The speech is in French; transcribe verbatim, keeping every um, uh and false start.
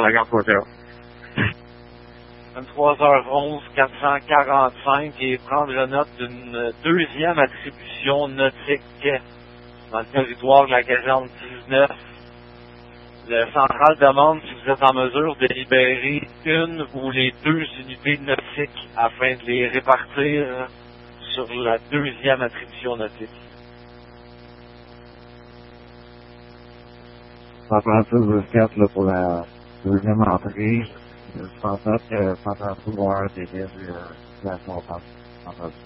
la gare Porter. vingt-trois heures onze, quatre cent quarante-cinq et prendre note d'une deuxième attribution nautique dans le territoire de la caserne dix-neuf. Le central demande si vous êtes en mesure de libérer une ou les deux unités nautiques afin de les répartir sur la deuxième attribution nautique. cent trente-six vingt-quatre là, pour la deuxième entrée. Je pense que cent trente-six va avoir des situations en